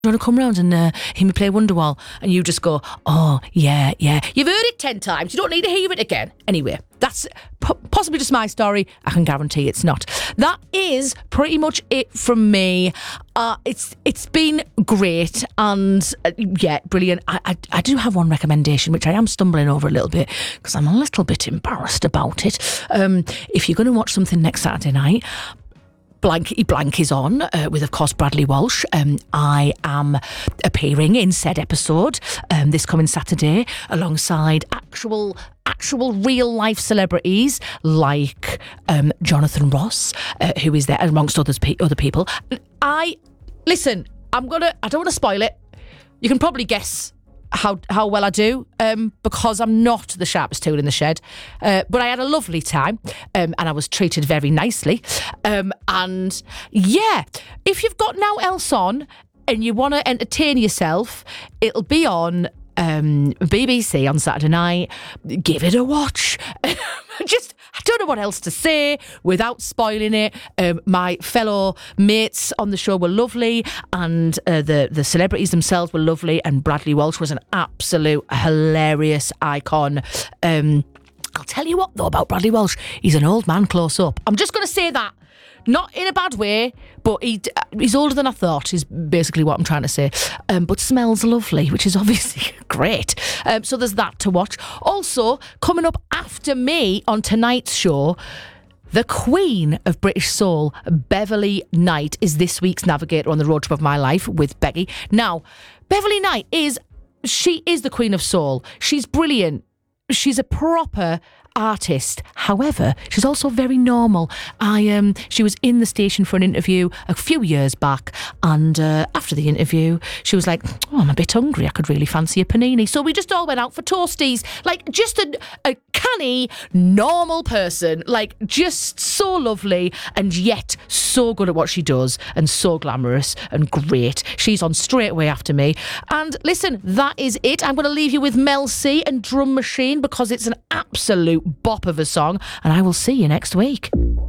you want to come round and hear me play Wonderwall? And you just go, oh, yeah. You've heard it 10 times. You don't need to hear it again. Anyway, that's possibly just my story. I can guarantee it's not. That is pretty much it from me. It's been great and, brilliant. I do have one recommendation, which I am stumbling over a little bit because I'm a little bit embarrassed about it. If you're going to watch something next Saturday night, Blankety Blank is on with, of course, Bradley Walsh. I am appearing in said episode this coming Saturday alongside actual real life celebrities like Jonathan Ross, who is there amongst other people. I don't want to spoil it. You can probably guess how well I do, because I'm not the sharpest tool in the shed, but I had a lovely time, and I was treated very nicely, and yeah, if you've got now else on and you want to entertain yourself, it'll be on BBC on Saturday night. Give it a watch. I don't know what else to say without spoiling it. My fellow mates on the show were lovely, and the celebrities themselves were lovely, and Bradley Walsh was an absolute hilarious icon. I'll tell you what, though, about Bradley Walsh. He's an old man close up. I'm just going to say that. Not in a bad way, but he's older than I thought, is basically what I'm trying to say. But smells lovely, which is obviously great. So there's that to watch. Also, coming up after me on tonight's show, the Queen of British Soul, Beverly Knight, is this week's navigator on the road trip of my life with Becky. Now, Beverly Knight is the Queen of Soul. She's brilliant. She's a proper artist. However, she's also very normal. She was in the station for an interview a few years back, and after the interview she was like, I'm a bit hungry, I could really fancy a panini. So we just all went out for toasties. Like, just a canny normal person, like just so lovely and yet so good at what she does and so glamorous and great. She's on straight away after me. And listen, that is it. I'm going to leave you with Mel C and Drum Machine because it's an absolute bop of a song, and I will see you next week.